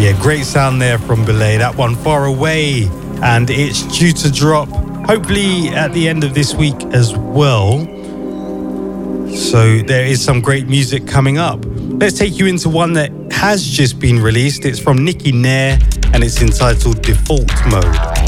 Yeah, great sound there from Belay. That one, Far Away, and it's due to drop hopefully at the end of this week as well. So there is some great music coming up. Let's take you into one that has just been released. It's from Nicky Nair and it's entitled Default Mode.